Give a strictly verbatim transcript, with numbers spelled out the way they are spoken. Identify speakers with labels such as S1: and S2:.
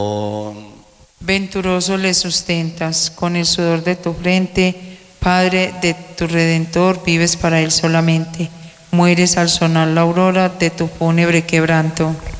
S1: Venturoso le sustentas con el sudor de tu frente, Padre de tu Redentor, vives para él solamente. Mueres al sonar la aurora de tu fúnebre quebranto.